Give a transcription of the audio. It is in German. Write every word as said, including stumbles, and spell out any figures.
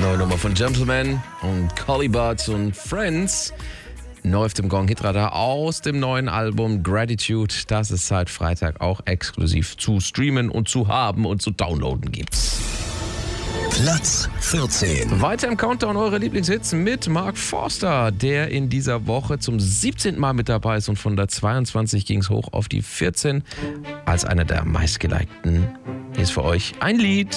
Neue Nummer von Gentleman und Collie Buddz und Friends. Neu auf dem Gong Hitradar aus dem neuen Album Gratitude. Das es seit Freitag auch exklusiv zu streamen und zu haben und zu downloaden gibt's. Platz vierzehn. Weiter im Countdown eure Lieblingshits mit Mark Forster, der in dieser Woche zum siebzehnten Mal mit dabei ist und von der zweiundzwanzig ging es hoch auf die vierzehn als einer der meistgelikten. Hier ist für euch ein Lied.